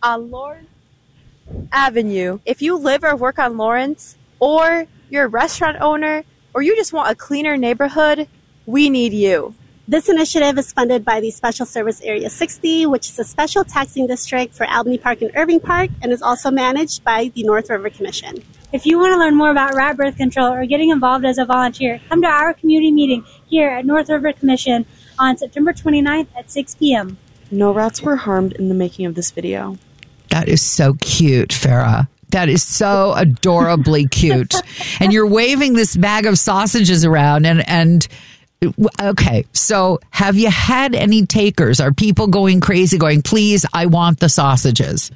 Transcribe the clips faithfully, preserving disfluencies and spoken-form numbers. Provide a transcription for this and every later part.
on Lawrence Avenue. If you live or work on Lawrence, or you're a restaurant owner, or you just want a cleaner neighborhood, we need you. This initiative is funded by the Special Service Area sixty, which is a special taxing district for Albany Park and Irving Park, and is also managed by the North River Commission. If you want to learn more about rat birth control or getting involved as a volunteer, come to our community meeting here at North River Commission on September twenty-ninth at six p.m. No rats were harmed in the making of this video. That is so cute, Farah. That is so adorably cute. And you're waving this bag of sausages around and, and okay, so have you had any takers? Are people going crazy going, please, I want the sausages?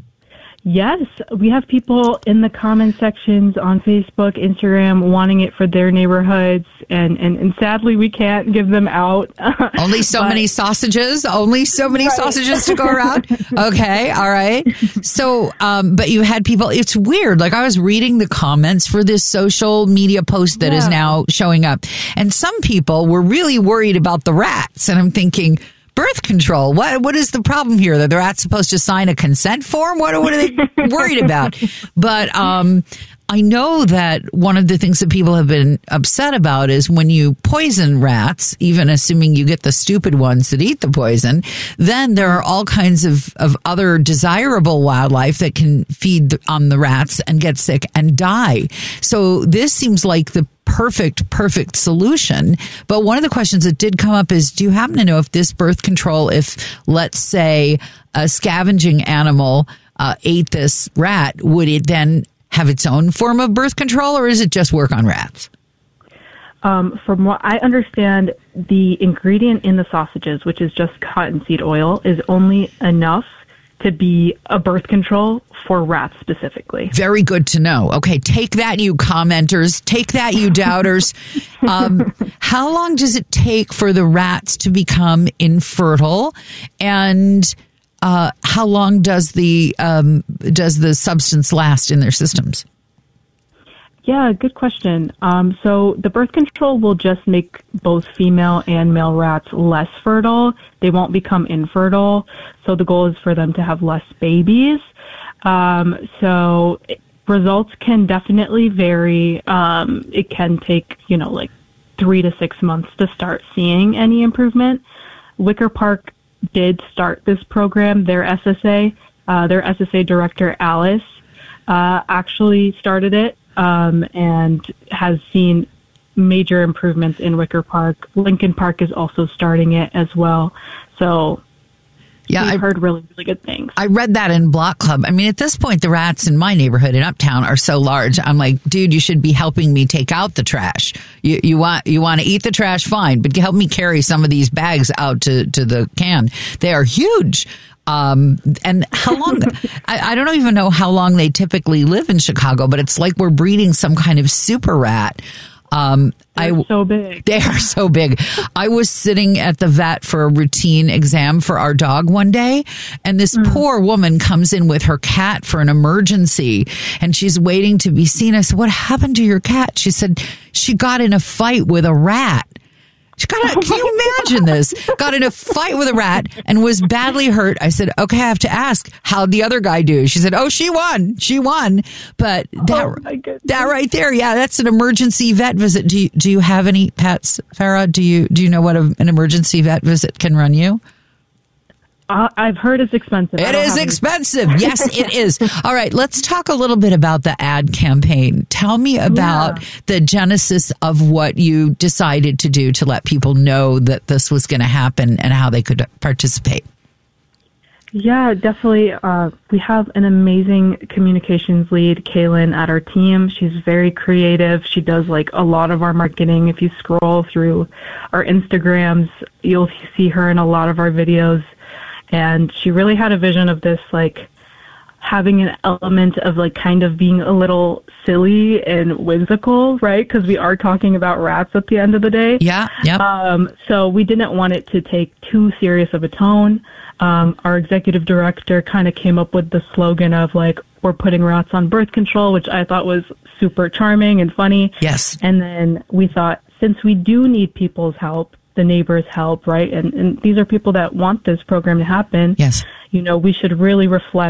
Yes, we have people in the comment sections on Facebook, Instagram, wanting it for their neighborhoods, and, and, and sadly, we can't give them out. Only so but, many sausages? Only so many right. sausages to go around? Okay, all right. So, um, but you had people, it's weird. Like, I was reading the comments for this social media post that yeah. is now showing up, and some people were really worried about the rats, and I'm thinking, birth control. What what is the problem here? That the rat's supposed to sign a consent form? What what are they worried about? But um, I know that one of the things that people have been upset about is when you poison rats, even assuming you get the stupid ones that eat the poison, then there are all kinds of, of other desirable wildlife that can feed on the rats and get sick and die. So this seems like the perfect, perfect solution. But one of the questions that did come up is, do you happen to know if this birth control, if, let's say, a scavenging animal uh, ate this rat, would it then have its own form of birth control, or is it just work on rats? Um, from what I understand, the ingredient in the sausages, which is just cottonseed oil, is only enough to be a birth control for rats specifically. Very good to know. Okay, take that, you commenters. Take that, you doubters. Um, how long does it take for the rats to become infertile? And uh, how long does the um, does the substance last in their systems? Yeah, good question. Um, so the birth control will just make both female and male rats less fertile. They won't become infertile. So the goal is for them to have less babies. Um, so it, results can definitely vary. Um, it can take, you know, like three to six months to start seeing any improvement. Wicker Park did start this program. Their S S A, uh, their S S A director, Alice, uh, actually started it. Um, and has seen major improvements in Wicker Park. Lincoln Park is also starting it as well. So yeah, I've heard really, really good things. I read that in Block Club. I mean, at this point, the rats in my neighborhood in Uptown are so large. I'm like, dude, you should be helping me take out the trash. You, you want you want to eat the trash, fine, but help me carry some of these bags out to, to the can. They are huge. Um, and how long, I, I don't even know how long they typically live in Chicago, but it's like we're breeding some kind of super rat. Um, They're I, so big. They are so big. I was sitting at the vet for a routine exam for our dog one day, and this mm. poor woman comes in with her cat for an emergency, and she's waiting to be seen. I said, what happened to your cat? She said, she got in a fight with a rat. She got a, can you imagine this? Got in a fight with a rat and was badly hurt. I said, okay, I have to ask, how'd the other guy do? She said, oh, she won. She won. But that, oh that right there, yeah, that's an emergency vet visit. Do you, do you have any pets, Farah? Do you, do you know what a, an emergency vet visit can run you? Uh, I've heard it's expensive. It is expensive. Yes, it is. All right, let's talk a little bit about the ad campaign. Tell me about yeah. the genesis of what you decided to do to let people know that this was going to happen and how they could participate. Yeah, definitely. Uh, we have an amazing communications lead, Kaylin, at our team. She's very creative. She does like a lot of our marketing. If you scroll through our Instagrams, you'll see her in a lot of our videos. And she really had a vision of this, like, having an element of, like, kind of being a little silly and whimsical, right? Because we are talking about rats at the end of the day. Yeah, yeah. Um, so we didn't want it to take too serious of a tone. Um, our executive director kind of came up with the slogan of, like, we're putting rats on birth control, which I thought was super charming and funny. Yes. And then we thought, since we do need people's help, the neighbors' help, right? And, and these are people that want this program to happen. Yes. You know, we should really reflect